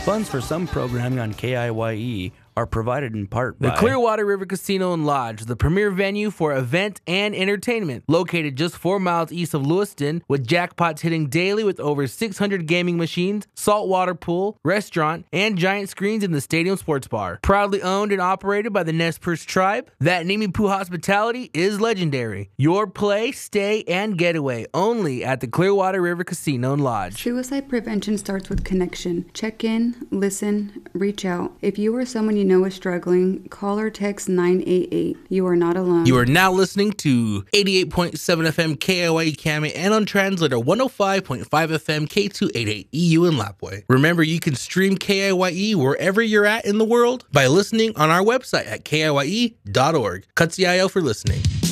Funds for some programming on KIYE are provided in part by the Clearwater River Casino and Lodge, the premier venue for event and entertainment. Located just 4 miles east of Lewiston, with jackpots hitting daily with over 600 gaming machines, saltwater pool, restaurant, and giant screens in the stadium sports bar. Proudly owned and operated by the Nez Perce tribe, that Nimiipuu hospitality is legendary. Your play, stay, and getaway only at the Clearwater River Casino and Lodge. Suicide prevention starts with connection. Check in, listen, reach out. If you or someone you know is struggling, call or text 988. You are not alone. You are now listening to 88.7 FM KIYE Kami and on translator 105.5 FM K288 EU in Lapwai. Remember, you can stream KIYE wherever you're at in the world by listening on our website at KIYE.org. Katsiayo for listening.